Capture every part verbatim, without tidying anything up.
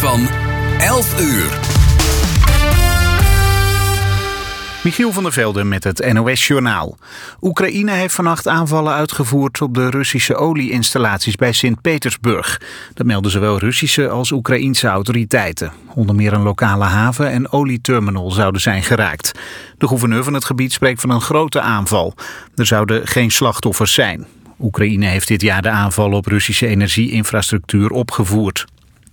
van elf uur. Michiel van der Velde met het N O S-journaal. Oekraïne heeft vannacht aanvallen uitgevoerd op de Russische olieinstallaties bij Sint-Petersburg. Dat melden zowel Russische als Oekraïense autoriteiten. Onder meer een lokale haven en olieterminal zouden zijn geraakt. De gouverneur van het gebied spreekt van een grote aanval. Er zouden geen slachtoffers zijn. Oekraïne heeft dit jaar de aanval op Russische energieinfrastructuur opgevoerd.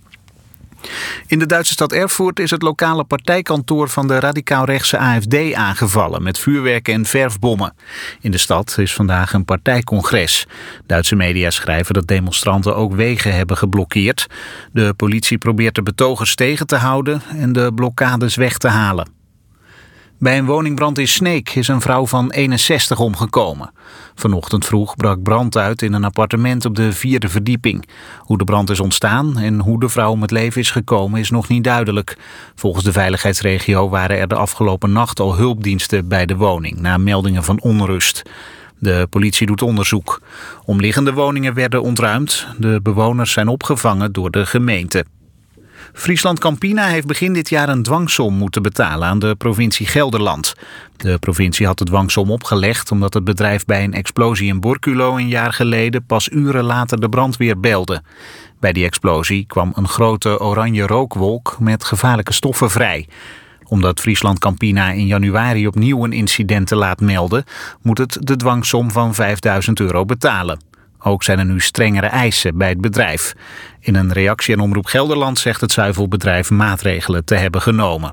In de Duitse stad Erfurt is het lokale partijkantoor van de radicaal-rechtse A F D aangevallen met vuurwerk en verfbommen. In de stad is vandaag een partijcongres. Duitse media schrijven dat demonstranten ook wegen hebben geblokkeerd. De politie probeert de betogers tegen te houden en de blokkades weg te halen. Bij een woningbrand in Sneek is een vrouw van eenenzestig omgekomen. Vanochtend vroeg brak brand uit in een appartement op de vierde verdieping. Hoe de brand is ontstaan en hoe de vrouw om het leven is gekomen is nog niet duidelijk. Volgens de veiligheidsregio waren er de afgelopen nacht al hulpdiensten bij de woning na meldingen van onrust. De politie doet onderzoek. Omliggende woningen werden ontruimd. De bewoners zijn opgevangen door de gemeente. Friesland Campina heeft begin dit jaar een dwangsom moeten betalen aan de provincie Gelderland. De provincie had de dwangsom opgelegd omdat het bedrijf bij een explosie in Borculo een jaar geleden pas uren later de brandweer belde. Bij die explosie kwam een grote oranje rookwolk met gevaarlijke stoffen vrij. Omdat Friesland Campina in januari opnieuw een incident te laat melden, moet het de dwangsom van vijfduizend euro betalen. Ook zijn er nu strengere eisen bij het bedrijf. In een reactie aan Omroep Gelderland zegt het zuivelbedrijf maatregelen te hebben genomen.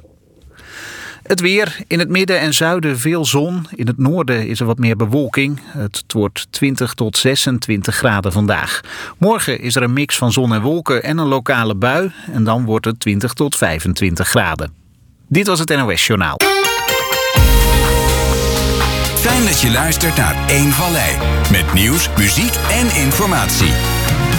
Het weer. In het midden en zuiden veel zon. In het noorden is er wat meer bewolking. Het wordt twintig tot zesentwintig graden vandaag. Morgen is er een mix van zon en wolken en een lokale bui. En dan wordt het twintig tot vijfentwintig graden. Dit was het N O S-journaal. Fijn dat je luistert naar één Vallei. Met nieuws, muziek en informatie.